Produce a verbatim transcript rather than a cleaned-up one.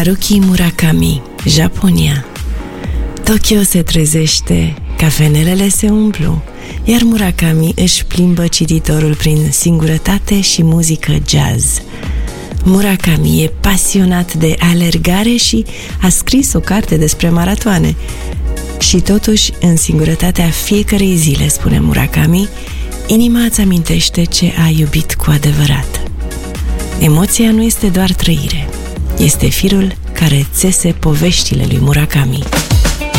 Haruki Murakami, Japonia. Tokyo se trezește, cafenelele se umplu, iar Murakami își plimbă cititorul prin singurătate și muzică jazz. Murakami e pasionat de alergare și a scris o carte despre maratoane. Și totuși, în singurătatea fiecărei zile, spune Murakami, inima îți amintește ce a iubit cu adevărat. Emoția nu este doar trăire, este firul care țese poveștile lui Murakami.